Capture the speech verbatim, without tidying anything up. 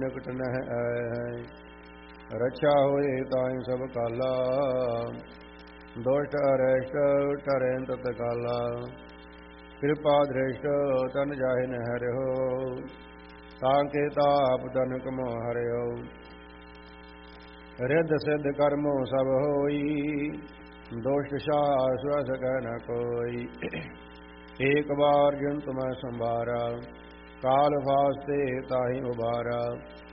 ਨਿਕਟ ਨਹਿ ਆਏ। ਰਛਾ ਹੋਏ ਤਾਈ ਸਭ ਕਾਲਾ, ਦੁਸ਼ਟ ਅਰੇਸ਼ਟ ਟਰੈਨ ਤਤ ਕਾਲਾ। ਕਿਰਪਾ ਦ੍ਰਿਸ਼ਟ ਤਨ ਜਾਹਿ ਨ ਹਰਿਓ, ਤਾਂ ਕੇ ਤਾਪ ਤਨ ਕਮੋ ਹਰਿਓ। ਰਿੱਧ ਸਿੱਧ ਕਰਮੋ ਸਭ ਹੋਈ, ਦੁਸ਼ਟ ਸਾਸ ਸਕੈ ਨ ਕੋਈ। ਏਕ ਬਾਰ ਜਿਨ ਤੁਮੈ ਸੰਭਾਰਾ, ਕਾਲ ਫਾਸਤੇ ਤਾहि ਉਬਾਰਾ।